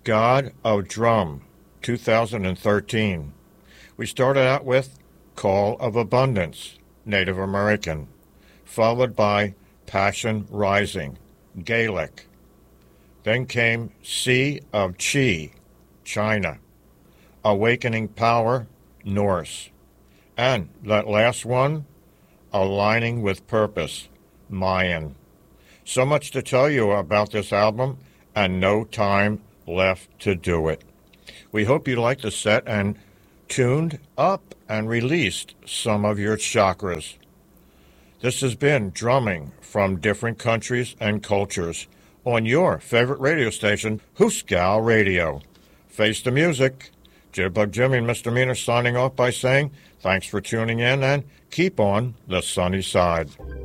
God of Drum, 2013. We started out with Call of Abundance, Native American, followed by Passion Rising, Gaelic. Then came Sea of Chi, China, Awakening Power, Norse. And that last one, Aligning with Purpose, Mayan. So much to tell you about this album, and no time left to do it. We hope you liked the set and tuned up and released some of your chakras. This has been Drumming from Different Countries and Cultures on your favorite radio station, Hooskow Radio. Face the music. Jitterbug Jimmy and Mr. Meaner signing off by saying thanks for tuning in and keep on the sunny side.